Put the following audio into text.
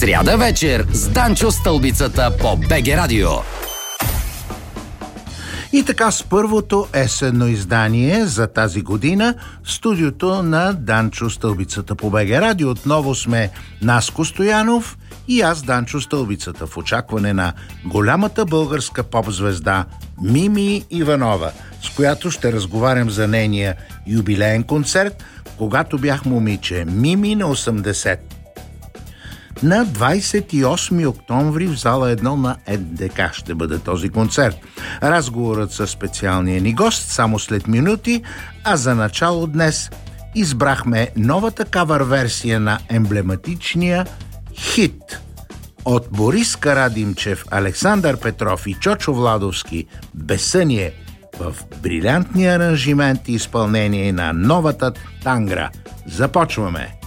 Сряда вечер с Данчо Стълбицата по БГ Радио. И така с първото есенно издание за тази година в студиото на Данчо Стълбицата по БГ Радио. Отново сме Наско Стоянов и аз, Данчо Стълбицата, в очакване на голямата българска поп-звезда Мими Иванова, с която ще разговарям за нейния юбилеен концерт, когато бях момиче. Мими на 80. На 28 октомври в зала 1 на НДК ще бъде този концерт. Разговорът със специалния ни гост само след минути, а за начало днес избрахме новата кавър-версия на емблематичния хит от Борис Карадимчев, Александър Петров и Чочо Владовски "Безсъние" в брилянтни аранжименти и изпълнение на новата Тангра. Започваме!